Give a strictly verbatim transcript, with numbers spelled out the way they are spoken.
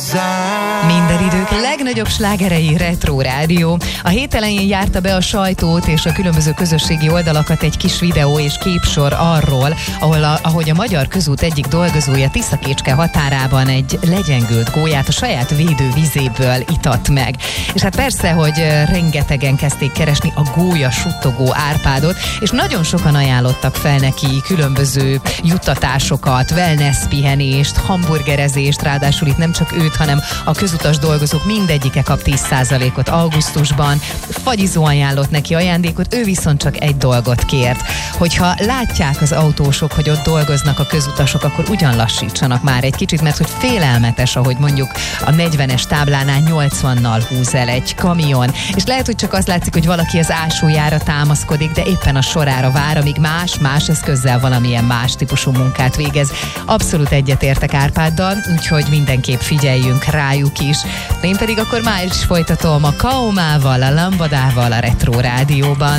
hozzám. Minden idők legnagyobb slágerei Retro Rádió. A hét elején járta be a sajtót és a különböző közösségi oldalakat egy kis videó és képsor arról, ahol a, ahogy a Magyar Közút egyik dolgozója Tiszakécske határában egy legyengült gólyát a saját védővizéből itat meg. És hát persze, hogy rengetegen kezdték keresni a gólya suttogó Árpádot, és nagyon sokan ajánlottak fel neki különböző juttatásokat, wellness pihenést, hamburgerezést, ráadásul itt nem csak őt, hanem a közutas dolgozók mindegyike kap tíz százalékot augusztusban. Fagyizó ajánlott neki ajándékot, ő viszont csak egy dolgot kért, hogyha látják az autósok, hogy ott dolgoznak a közutasok, akkor ugyan lassítsanak már egy kicsit, mert hogy félelmetes, ahogy mondjuk a negyvenes táblánál nyolcvannal húz el egy kamion, és lehet, hogy csak az látszik, hogy valaki az ásójára támaszkodik, de éppen a sorára vár, amíg más, más eszközzel valamilyen más típusú munkát végez. Abszolút egyetértek Árpáddal, úgyhogy mindenképp figyeljünk rájuk is. Én pedig akkor már is folytatom a Kaomával, a Lambadával a Retro Rádióban.